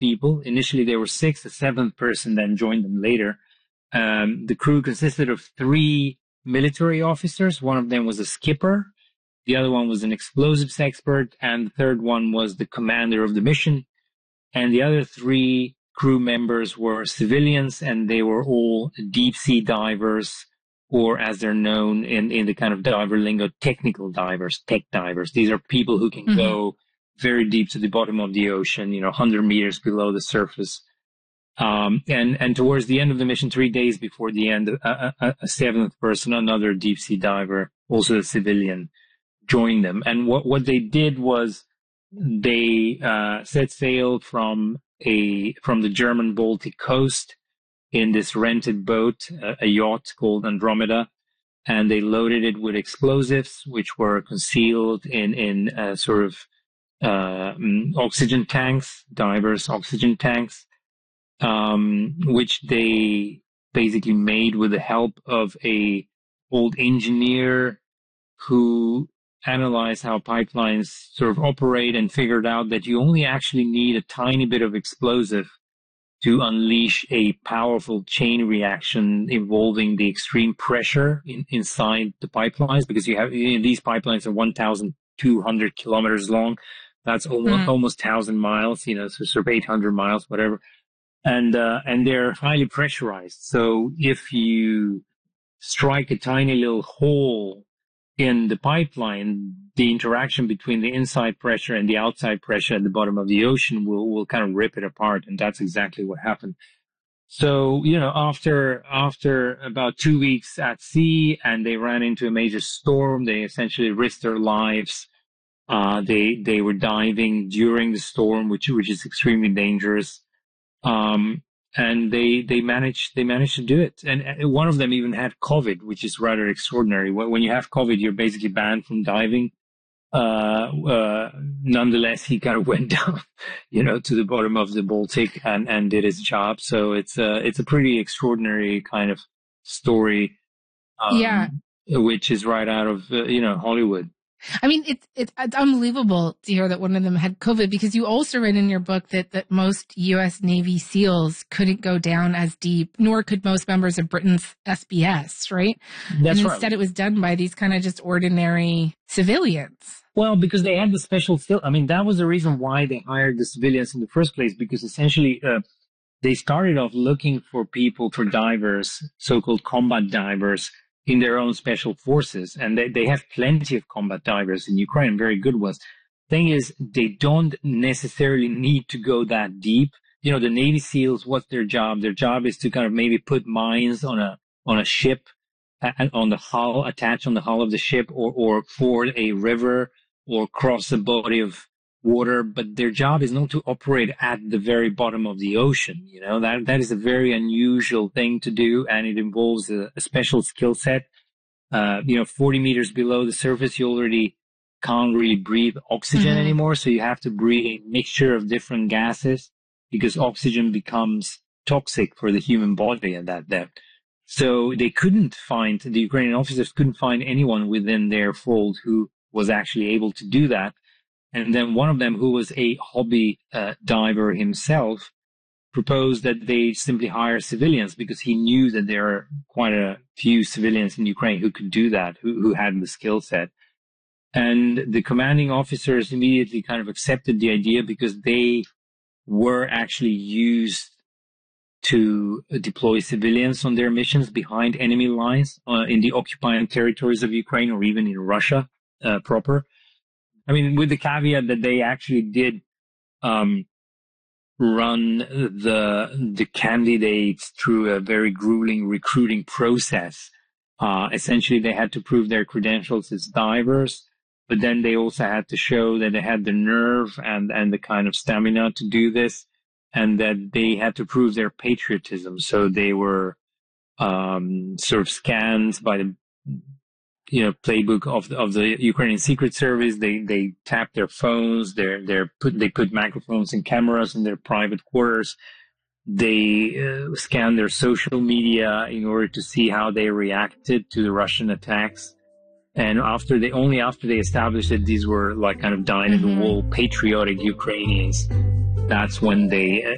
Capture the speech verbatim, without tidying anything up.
people. Initially, there were six. The seventh person then joined them later. Um, the crew consisted of three military officers. One of them was a skipper. The other one was an explosives expert. And the third one was the commander of the mission. And the other three crew members were civilians, and they were all deep sea divers, or as they're known in, in the kind of diver lingo, technical divers, tech divers. These are people who can mm-hmm. go very deep to the bottom of the ocean, you know, one hundred meters below the surface. Um, and, and towards the end of the mission, three days before the end, a, a, a seventh person, another deep sea diver, also a civilian, joined them. And what, what they did was they uh, set sail from a from the German Baltic coast in this rented boat, a, a yacht called Andromeda, and they loaded it with explosives, which were concealed in in uh, sort of uh, oxygen tanks, divers' oxygen tanks, um, which they basically made with the help of a old engineer who analyzed how pipelines sort of operate and figured out that you only actually need a tiny bit of explosive to unleash a powerful chain reaction involving the extreme pressure in, inside the pipelines, because you have you know, these pipelines are one thousand two hundred kilometers long. That's almost, mm. almost one thousand miles, you know, so sort of eight hundred miles, whatever. And, uh, and they're highly pressurized. So if you strike a tiny little hole in the pipeline, the interaction between the inside pressure and the outside pressure at the bottom of the ocean will, will kind of rip it apart. And that's exactly what happened. So, you know, after, after about two weeks at sea and they ran into a major storm, they essentially risked their lives. Uh, they, they were diving during the storm, which, which is extremely dangerous. Um, And they, they managed, they managed to do it. And one of them even had COVID, which is rather extraordinary. When you have COVID, you're basically banned from diving. Uh, uh, nonetheless, he kind of went down, you know, to the bottom of the Baltic and, and did his job. So it's a, it's a pretty extraordinary kind of story. Um, yeah. Which is right out of, uh, you know, Hollywood. I mean, it's, it's, it's unbelievable to hear that one of them had COVID, because you also write in your book that, that most U S Navy SEALs couldn't go down as deep, nor could most members of Britain's S B S, right? That's and right. Instead it was done by these kind of just ordinary civilians. Well, because they had the special skill. I mean, that was the reason why they hired the civilians in the first place, because essentially, uh, they started off looking for people, for divers, so-called combat divers, in their own special forces. And they, they have plenty of combat divers in Ukraine, very good ones. Thing is, they don't necessarily need to go that deep. You know, the Navy SEALs, what's their job? Their job is to kind of maybe put mines on a, on a ship, uh, on the hull, attach on the hull of the ship, or, or ford a river, or cross a body of water. But their job is not to operate at the very bottom of the ocean. You know, that, that is a very unusual thing to do, and it involves a, a special skill set. Uh, you know, forty meters below the surface, you already can't really breathe oxygen mm-hmm. anymore. So you have to breathe a mixture of different gases, because oxygen becomes toxic for the human body at that depth. So they couldn't find, the Ukrainian officers couldn't find anyone within their fold who was actually able to do that. And then one of them, who was a hobby uh, diver himself, proposed that they simply hire civilians, because he knew that there are quite a few civilians in Ukraine who could do that, who, who had the skill set. And the commanding officers immediately kind of accepted the idea, because they were actually used to deploy civilians on their missions behind enemy lines uh, in the occupied territories of Ukraine, or even in Russia uh, proper. I mean, with the caveat that they actually did um, run the the candidates through a very grueling recruiting process. Uh, essentially, they had to prove their credentials as divers, but then they also had to show that they had the nerve and, and the kind of stamina to do this, and that they had to prove their patriotism. So they were um, sort of scanned by the you know, playbook of the, of the Ukrainian Secret Service. They, they tap their phones. They're, they're put, they put microphones and cameras in their private quarters. They uh, scan their social media in order to see how they reacted to the Russian attacks. And after they, only after they established that these were like kind of dyed in the wool patriotic Ukrainians, that's when they